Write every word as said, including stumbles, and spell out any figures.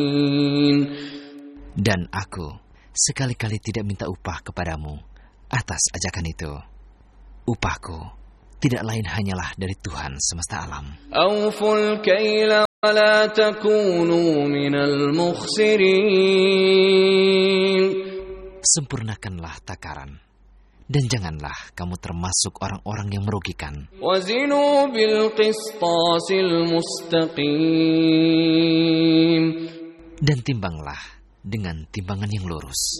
Dan aku sekali-kali tidak minta upah kepadamu atas ajakan itu. Upahku tidak lain hanyalah dari Tuhan semesta alam. Awful kaila wa la takunu minal mukhsirin. Sempurnakanlah takaran, dan janganlah kamu termasuk orang-orang yang merugikan. Wazinu bil qistasil mustaqim. Dan timbanglah dengan timbangan yang lurus.